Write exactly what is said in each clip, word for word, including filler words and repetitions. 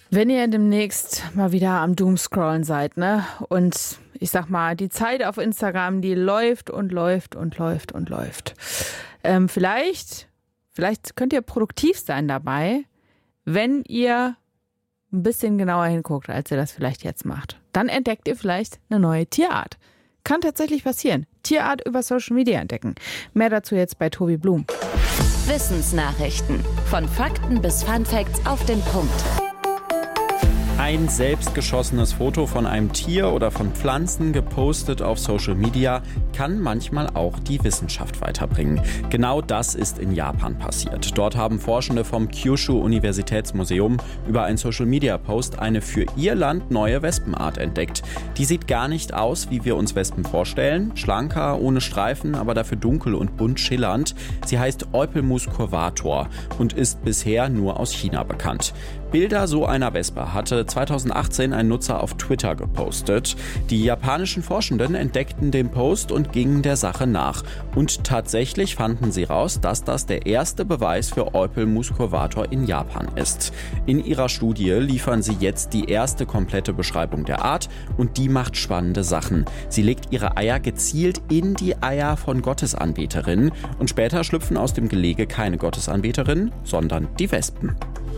Wenn ihr demnächst mal wieder am Doomscrollen seid, ne? Und ich sag mal, die Zeit auf Instagram, die läuft und läuft und läuft und läuft. Ähm, vielleicht, vielleicht könnt ihr produktiv sein dabei, wenn ihr ein bisschen genauer hinguckt, als ihr das vielleicht jetzt macht. Dann entdeckt ihr vielleicht eine neue Tierart. Kann tatsächlich passieren. Tierart über Social Media entdecken. Mehr dazu jetzt bei Tobi Blum. Wissensnachrichten. Von Fakten bis Funfacts auf den Punkt. Ein selbstgeschossenes Foto von einem Tier oder von Pflanzen gepostet auf Social Media kann manchmal auch die Wissenschaft weiterbringen. Genau das ist in Japan passiert. Dort haben Forschende vom Kyushu-Universitätsmuseum über einen Social-Media-Post eine für ihr Land neue Wespenart entdeckt. Die sieht gar nicht aus, wie wir uns Wespen vorstellen. Schlanker, ohne Streifen, aber dafür dunkel und bunt schillernd. Sie heißt Eupelmus curvator und ist bisher nur aus China bekannt. Bilder so einer Wespe hatte zweitausendachtzehn ein Nutzer auf Twitter gepostet. Die japanischen Forschenden entdeckten den Post und gingen der Sache nach. Und tatsächlich fanden sie raus, dass das der erste Beweis für Eupelmus curvator in Japan ist. In ihrer Studie liefern sie jetzt die erste komplette Beschreibung der Art und die macht spannende Sachen. Sie legt ihre Eier gezielt in die Eier von Gottesanbeterinnen und später schlüpfen aus dem Gelege keine Gottesanbeterinnen, sondern die Wespen.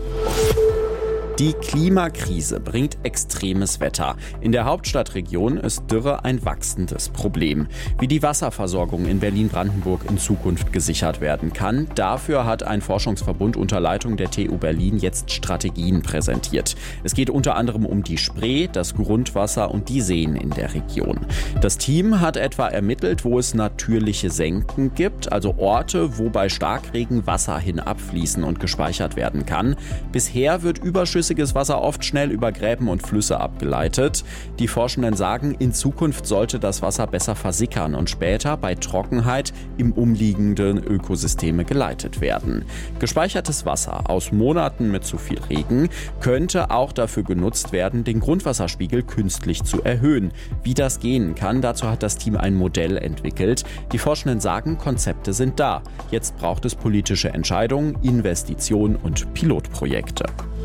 Die Klimakrise bringt extremes Wetter. In der Hauptstadtregion ist Dürre ein wachsendes Problem. Wie die Wasserversorgung in Berlin-Brandenburg in Zukunft gesichert werden kann, dafür hat ein Forschungsverbund unter Leitung der T U Berlin jetzt Strategien präsentiert. Es geht unter anderem um die Spree, das Grundwasser und die Seen in der Region. Das Team hat etwa ermittelt, wo es natürliche Senken gibt, also Orte, wo bei Starkregen Wasser hinabfließen und gespeichert werden kann. Bisher wird überschüssiges Wasser oft schnell über Gräben und Flüsse abgeleitet. Die Forschenden sagen, in Zukunft sollte das Wasser besser versickern und später bei Trockenheit im umliegenden Ökosysteme geleitet werden. Gespeichertes Wasser aus Monaten mit zu viel Regen könnte auch dafür genutzt werden, den Grundwasserspiegel künstlich zu erhöhen. Wie das gehen kann, dazu hat das Team ein Modell entwickelt. Die Forschenden sagen, Konzepte sind da. Jetzt braucht es politische Entscheidungen, Investitionen und Pilotprojekte.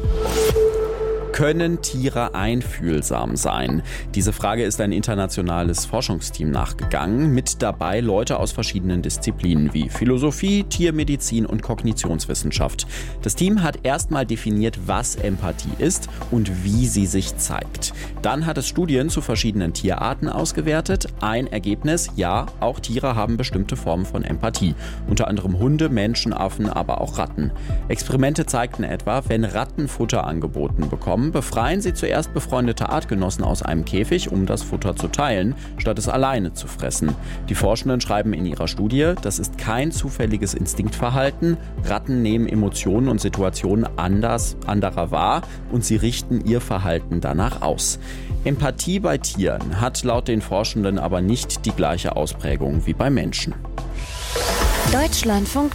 Können Tiere einfühlsam sein? Diese Frage ist ein internationales Forschungsteam nachgegangen, mit dabei Leute aus verschiedenen Disziplinen wie Philosophie, Tiermedizin und Kognitionswissenschaft. Das Team hat erstmal definiert, was Empathie ist und wie sie sich zeigt. Dann hat es Studien zu verschiedenen Tierarten ausgewertet. Ein Ergebnis, ja, auch Tiere haben bestimmte Formen von Empathie. Unter anderem Hunde, Menschen, Affen, aber auch Ratten. Experimente zeigten etwa, wenn Ratten Futter angeboten bekommen, befreien sie zuerst befreundete Artgenossen aus einem Käfig, um das Futter zu teilen, statt es alleine zu fressen. Die Forschenden schreiben in ihrer Studie, das ist kein zufälliges Instinktverhalten. Ratten nehmen Emotionen und Situationen anders, anderer wahr und sie richten ihr Verhalten danach aus. Empathie bei Tieren hat laut den Forschenden aber nicht die gleiche Ausprägung wie bei Menschen. Deutschlandfunk